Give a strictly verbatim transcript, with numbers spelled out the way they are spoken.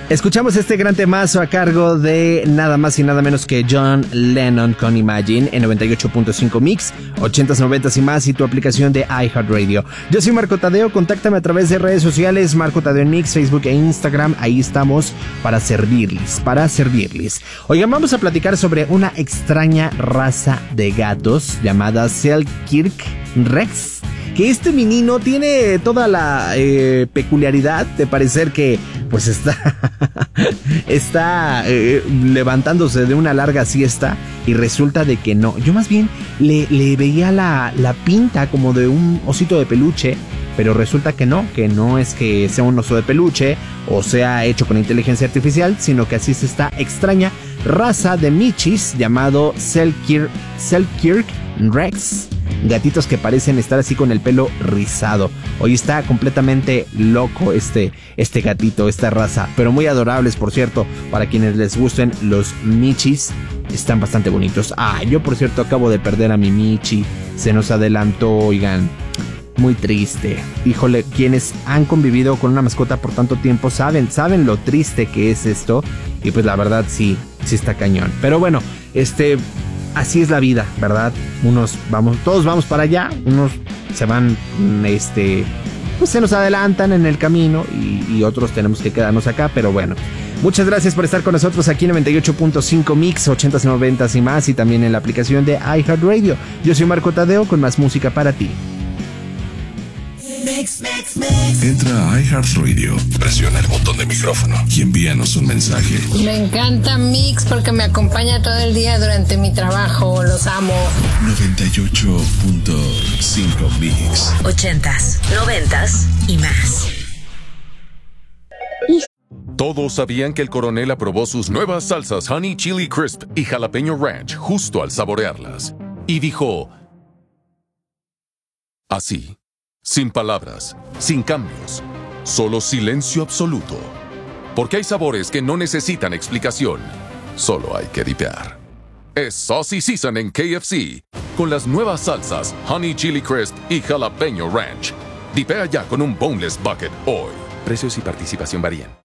Escuchamos este gran temazo a cargo de nada más y nada menos que John Lennon con Imagine en noventa y ocho punto cinco Mix, ochentas, noventas y más y tu aplicación de iHeartRadio. Yo soy Marco Tadeo, contáctame a través de redes sociales, Marco Tadeo en Mix, Facebook e Instagram, ahí estamos para servirles, para servirles. Oigan, vamos a platicar sobre una extraña raza de gatos llamada Selkirk Rex. Que este menino tiene toda la eh, peculiaridad de parecer que pues está está eh, levantándose de una larga siesta y resulta de que no. Yo más bien le, le veía la, la pinta como de un osito de peluche, pero resulta que no, que no es que sea un oso de peluche o sea hecho con inteligencia artificial, sino que así es esta extraña raza de michis llamado Selkirk, Selkirk Rex. Gatitos que parecen estar así con el pelo rizado. Hoy está completamente loco este, este gatito, esta raza. Pero muy adorables, por cierto. Para quienes les gusten los michis, están bastante bonitos. Ah, yo por cierto acabo de perder a mi michi. Se nos adelantó, oigan. Muy triste. Híjole, quienes han convivido con una mascota por tanto tiempo saben, saben lo triste que es esto. Y pues la verdad sí, sí está cañón. Pero bueno, este... así es la vida, ¿verdad? Unos vamos, todos vamos para allá, unos se van, este, pues se nos adelantan en el camino y, y otros tenemos que quedarnos acá, pero bueno. Muchas gracias por estar con nosotros aquí en noventa y ocho punto cinco Mix, ochentas, noventas y más, y también en la aplicación de iHeartRadio. Yo soy Marco Tadeo con más música para ti. Mix, mix, mix. Entra a iHeartRadio, presiona el botón de micrófono y envíanos un mensaje. Me encanta Mix porque me acompaña todo el día durante mi trabajo. Los amo. noventa y ocho punto cinco Mix. Ochentas, noventas y más. Todos sabían que el coronel aprobó sus nuevas salsas Honey Chili Crisp y Jalapeño Ranch justo al saborearlas. Y dijo... así. Sin palabras, sin cambios, solo silencio absoluto. Porque hay sabores que no necesitan explicación, solo hay que dipear. Es Saucy Season en K F C, con las nuevas salsas Honey Chili Crisp y Jalapeño Ranch. Dipea ya con un Boneless Bucket hoy. Precios y participación varían.